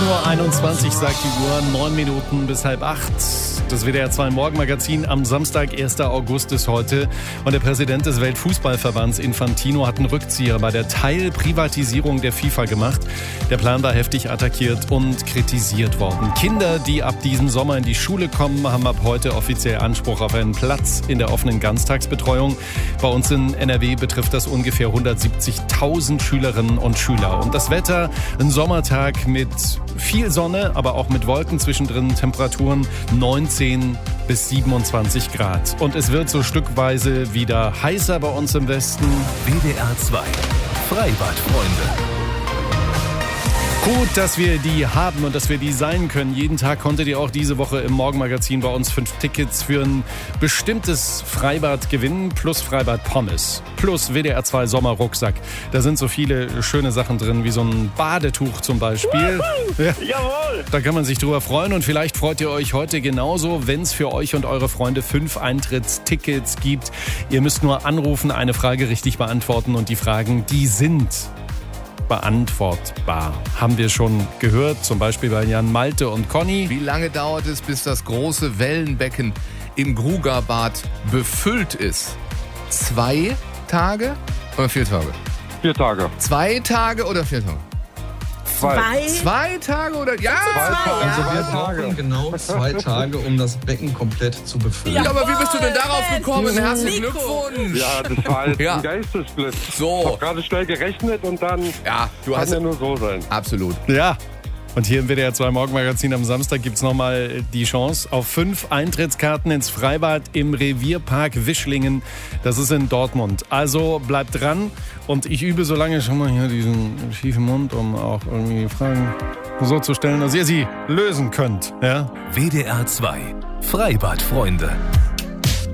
7.21 Uhr sagt die Uhr, 9 Minuten bis 7:30. Das WDR 2 Morgenmagazin am Samstag, 1. August ist heute. Und der Präsident des Weltfußballverbands Infantino hat einen Rückzieher bei der Teilprivatisierung der FIFA gemacht. Der Plan war heftig attackiert und kritisiert worden. Kinder, die ab diesem Sommer in die Schule kommen, haben ab heute offiziell Anspruch auf einen Platz in der offenen Ganztagsbetreuung. Bei uns in NRW betrifft das ungefähr 170.000 Schülerinnen und Schüler. Und das Wetter, ein Sommertag mit viel Sonne, aber auch mit Wolken zwischendrin, Temperaturen 19 bis 27 Grad. Und es wird so stückweise wieder heißer bei uns im Westen. WDR 2 Freibadfreunde. Gut, dass wir die haben und dass wir die sein können. Jeden Tag konntet ihr auch diese Woche im Morgenmagazin bei uns 5 Tickets für ein bestimmtes Freibad gewinnen. Plus Freibad Pommes. Plus WDR 2 Sommerrucksack. Da sind so viele schöne Sachen drin, wie so ein Badetuch zum Beispiel. Ja. Jawohl! Da kann man sich drüber freuen und vielleicht freut ihr euch heute genauso, wenn es für euch und eure Freunde 5 Eintrittstickets gibt. Ihr müsst nur anrufen, eine Frage richtig beantworten und die Fragen, die sind beantwortbar. Haben wir schon gehört, zum Beispiel bei Jan, Malte und Conny. Wie lange dauert es, bis das große Wellenbecken im Grugerbad befüllt ist? 2 Tage oder 4 Tage? 4 Tage. 2 Tage oder 4 Tage? 2 Tage oder? Ja! Also wir 2 Tage. brauchen genau 2 Tage, um das Becken komplett zu befüllen. Ja, aber wie bist du denn darauf gekommen? Herzlichen Glückwunsch! Ja, das war jetzt Ja. ein Geistesblitz. So. Ich habe gerade schnell gerechnet und dann Ja, du kann hast ja nur so sein. absolut. Ja. Und hier im WDR 2 Morgenmagazin am Samstag gibt es nochmal die Chance auf 5 Eintrittskarten ins Freibad im Revierpark Wischlingen. Das ist in Dortmund. Also bleibt dran und ich übe so lange schon mal hier diesen schiefen Mund, um auch irgendwie Fragen so zu stellen, dass ihr sie lösen könnt. Ja? WDR 2 Freibadfreunde.